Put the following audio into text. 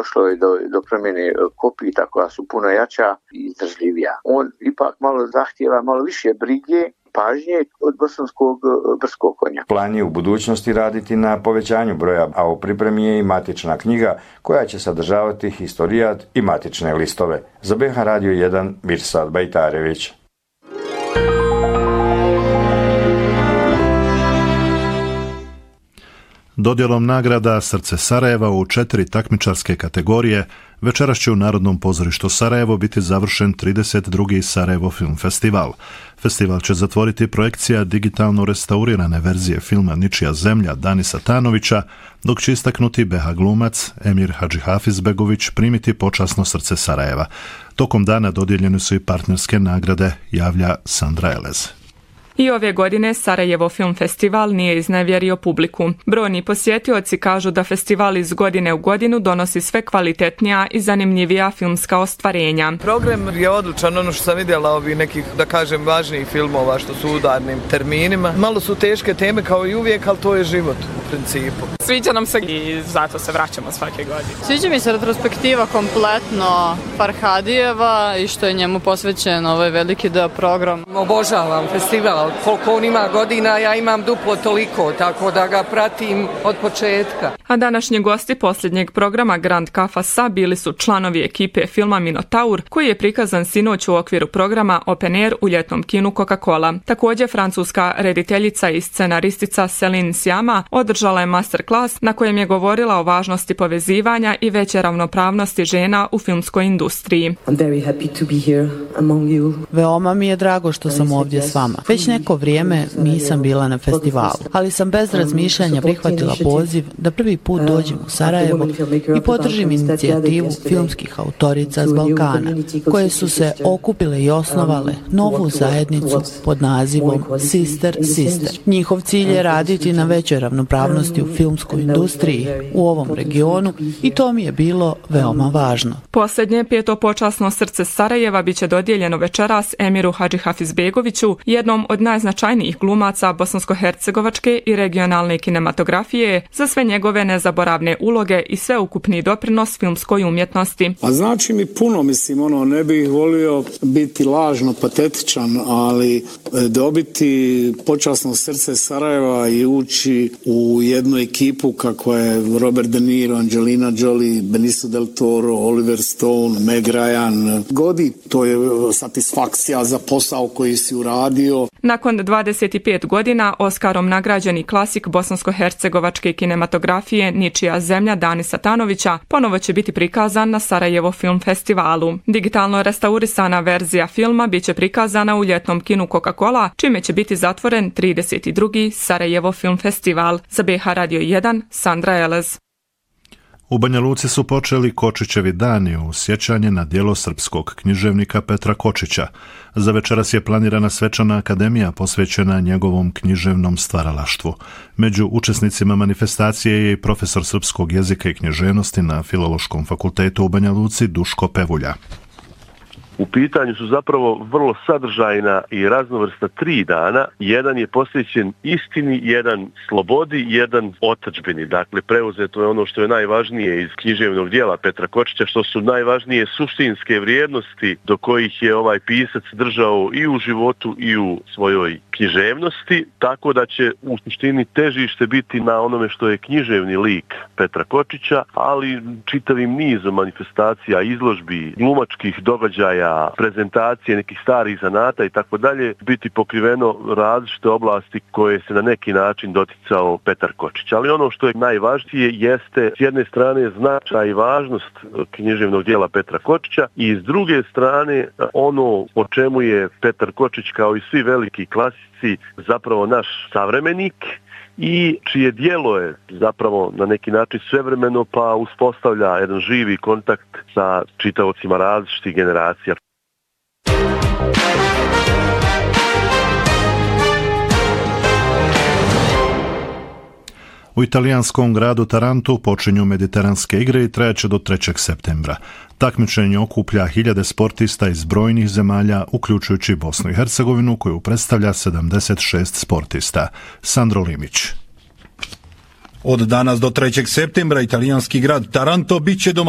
došlo je do promjene kopita koja su puno jača i izdržljivija. On ipak malo zahtijeva malo više brige, pažnje od bosanskog brdskog konja. Plan je u budućnosti raditi na povećanju broja, a u pripremi je i matična knjiga koja će sadržavati historijat i matične listove. Za BH Radio 1 Mirsad Bajtarević. Dodjelom nagrada Srce Sarajeva u 4 takmičarske kategorije večeras će u Narodnom pozorištu Sarajevo biti završen 32. Sarajevo film festival. Festival će zatvoriti projekcija digitalno restaurirane verzije filma Ničija zemlja Danisa Tanovića, dok će istaknuti BH glumac Emir Hadžihafizbegović primiti počasno Srce Sarajeva. Tokom dana dodijeljene su i partnerske nagrade, javlja Sandra Elez. I ove godine Sarajevo film festival nije iznevjerio publiku. Brojni posjetioci kažu da festival iz godine u godinu donosi sve kvalitetnija i zanimljivija filmska ostvarenja. Program je odličan, ono što sam vidjela ovih nekih, da kažem, važnijih filmova što su udarnim terminima. Malo su teške teme kao i uvijek, ali to je život u principu. Sviđa nam se i zato se vraćamo svake godine. Sviđa mi se retrospektiva kompletno Farhadijeva i što je njemu posvećen ovaj veliki deo program. Obožavam festival. Koliko on ima godina, ja imam duplo toliko, tako da ga pratim od početka. A današnji gosti posljednjeg programa Grand Kafasa bili su članovi ekipe filma Minotaur, koji je prikazan sinoć u okviru programa Open Air u ljetnom kinu Coca-Cola. Također, francuska rediteljica i scenaristica Céline Sciamma održala je masterclass na kojem je govorila o važnosti povezivanja i veće ravnopravnosti žena u filmskoj industriji. Veoma mi je drago što sam ovdje s vama. Već neko vrijeme nisam bila na festivalu, ali sam bez razmišljanja prihvatila poziv da prvi put dođem u Sarajevo i podržim inicijativu filmskih autorica s Balkana, koje su se okupile i osnovale novu zajednicu pod nazivom Sister Sister. Njihov cilj je raditi na većoj ravnopravnosti u filmskoj industriji u ovom regionu i to mi je bilo veoma važno. Posljednje peto počasno Srce Sarajeva biće dodijeljeno večeras Emiru Hadžihafizbegoviću, jednom od najznačajnijih glumaca bosansko-hercegovačke i regionalne kinematografije, za sve njegove nezaboravne uloge i sveukupni doprinos filmskoj umjetnosti. A znači mi puno, ne bih volio biti lažno patetičan, ali dobiti počasno Srce Sarajeva i ući u jednu ekipu kako je Robert De Niro, Angelina Jolie, Benicio del Toro, Oliver Stone, Meg Ryan. Godi, to je satisfakcija za posao koji si uradio. Nakon 25 godina Oskarom nagrađeni klasik bosansko-hercegovačke kinematografije Ničija zemlja Danisa Tanovića ponovo će biti prikazan na Sarajevo film festivalu. Digitalno restaurisana verzija filma biće prikazana u ljetnom kinu Coca-Cola, čime će biti zatvoren 32. Sarajevo film festival. Za BH Radio 1 Sandra Elez. U Banja Luci su počeli Kočićevi dani u sjećanje na djelo srpskog književnika Petra Kočića. Za večeras je planirana svečana akademija posvećena njegovom književnom stvaralaštvu. Među učesnicima manifestacije je i profesor srpskog jezika i književnosti na Filološkom fakultetu u Banja Luci Duško Pevulja. U pitanju su zapravo vrlo sadržajna i raznovrsna 3 dana. Jedan je posvećen istini, jedan slobodi, jedan otadžbini. Dakle, preuzeto je ono što je najvažnije iz književnog djela Petra Kočića, što su najvažnije suštinske vrijednosti do kojih je ovaj pisac držao i u životu i u svojoj književnosti, tako da će u suštini težište biti na onome što je književni lik Petra Kočića, ali čitavim nizom manifestacija, izložbi, glumačkih događaja, prezentacije nekih starih zanata i tako dalje, biti pokriveno različite oblasti koje se na neki način doticao Petar Kočić. Ali ono što je najvažnije jeste s jedne strane značaj i važnost književnog djela Petra Kočića i s druge strane ono po čemu je Petar Kočić kao i svi veliki klasici zapravo naš savremenik i čije djelo je zapravo na neki način svevremeno pa uspostavlja jedan živi kontakt sa čitaocima različitih generacija. U italijanskom gradu Tarantu počinju mediteranske igre i trajaće do 3. septembra. Takmičenje okuplja hiljade sportista iz brojnih zemalja, uključujući Bosnu i Hercegovinu, koju predstavlja 76 sportista. Sandro Limić. Od danas do 3. septembra italijanski grad Taranto bit će